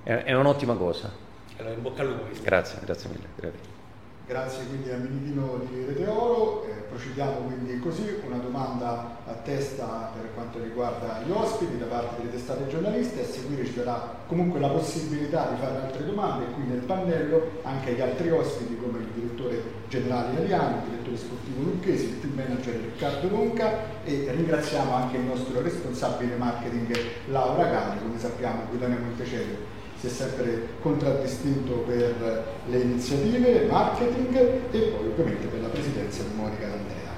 è un'ottima cosa. Allora, in bocca al lupo. Grazie mille. Grazie quindi a Minidino di Rete Oro. Procediamo quindi così, una domanda a testa per quanto riguarda gli ospiti da parte delle testate giornaliste. A seguire ci darà comunque la possibilità di fare altre domande qui nel pannello anche agli altri ospiti come il direttore generale italiano, il direttore sportivo Lucchesi, il team manager Riccardo Ronca, e ringraziamo anche il nostro responsabile marketing Laura Galli. Come sappiamo Guidonia Montecedro si è sempre contraddistinto per le iniziative, marketing e poi ovviamente per la presidenza di Monica D'Andrea.